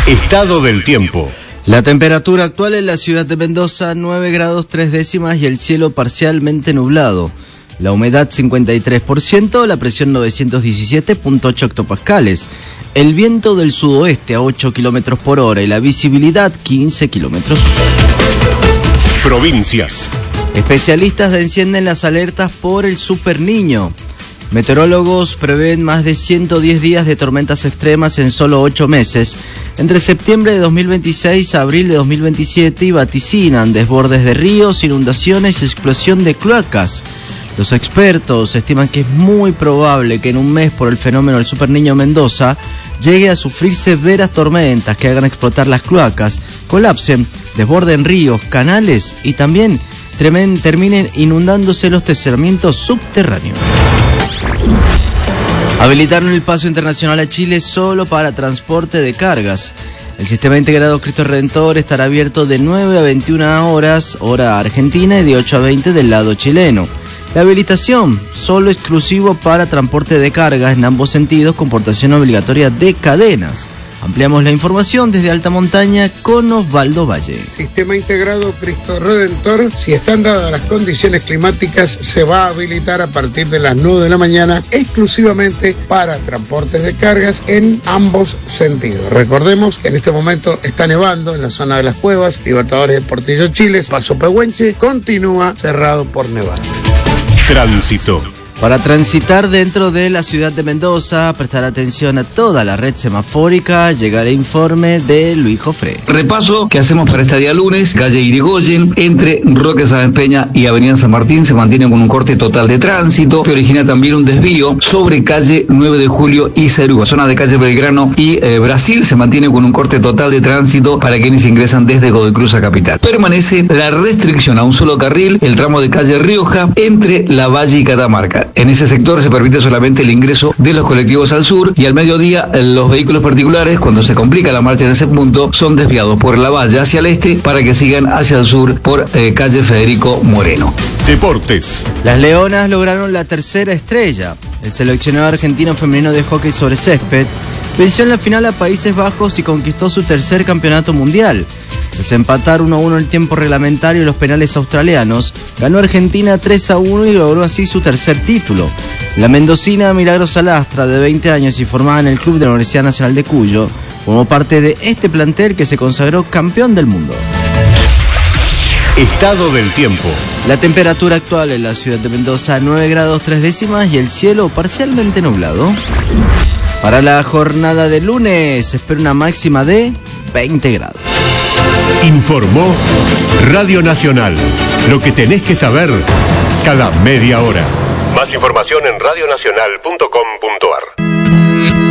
Estado del tiempo. La temperatura actual en la ciudad de Mendoza, 9 grados 3 décimas y el cielo parcialmente nublado. La humedad 53%, la presión 917.8 hectopascales. El viento del sudoeste a 8 kilómetros por hora y la visibilidad 15 kilómetros. Provincias. Especialistas encienden las alertas por el Super Niño. Meteorólogos prevén más de 110 días de tormentas extremas en solo 8 meses, entre septiembre de 2026 a abril de 2027, y vaticinan desbordes de ríos, inundaciones y explosión de cloacas. Los expertos estiman que es muy probable que en un mes, por el fenómeno del Super Niño Mendoza, llegue a sufrir severas tormentas que hagan explotar las cloacas, colapsen, desborden ríos, canales y también terminen inundándose los deslizamientos subterráneos. Habilitaron el paso internacional a Chile solo para transporte de cargas. El sistema integrado Cristo Redentor estará abierto de 9 a 21 horas, hora argentina, y de 8 a 20 del lado chileno. La habilitación, solo exclusivo para transporte de cargas en ambos sentidos, con portación obligatoria de cadenas. Ampliamos la información desde Alta Montaña con Osvaldo Valle. Sistema integrado Cristo Redentor, si están dadas las condiciones climáticas, se va a habilitar a partir de las 9 de la mañana exclusivamente para transportes de cargas en ambos sentidos. Recordemos que en este momento está nevando en la zona de las Cuevas, Libertadores de Portillo, Chile. Paso Pehuenche continúa cerrado por nevada. Tránsito. Para transitar dentro de la ciudad de Mendoza, prestar atención a toda la red semafórica, llega el informe de Luis Jofré. Repaso que hacemos para este día lunes: calle Irigoyen, entre Roque Sáenz Peña y Avenida San Martín, se mantiene con un corte total de tránsito, que origina también un desvío sobre calle 9 de Julio y Cerúa. Zona de calle Belgrano y Brasil se mantiene con un corte total de tránsito para quienes ingresan desde Godoy Cruz a Capital. Permanece la restricción a un solo carril, el tramo de calle Rioja, entre La Valle y Catamarca. En ese sector se permite solamente el ingreso de los colectivos al sur, y al mediodía los vehículos particulares, cuando se complica la marcha en ese punto, son desviados por La Valle hacia el este para que sigan hacia el sur por calle Federico Moreno. Deportes. Las Leonas lograron la tercera estrella. El seleccionado argentino femenino de hockey sobre césped venció en la final a Países Bajos y conquistó su tercer campeonato mundial. Tras empatar 1-1 el tiempo reglamentario y los penales australianos, ganó Argentina 3-1 y logró así su tercer título. La mendocina Milagros Salastra, de 20 años y formada en el club de la Universidad Nacional de Cuyo, formó parte de este plantel que se consagró campeón del mundo. Estado del tiempo. La temperatura actual en la ciudad de Mendoza, 9 grados 3 décimas y el cielo parcialmente nublado. Para la jornada de lunes se espera una máxima de 20 grados. Informó Radio Nacional. Lo que tenés que saber cada media hora. Más información en radionacional.com.ar.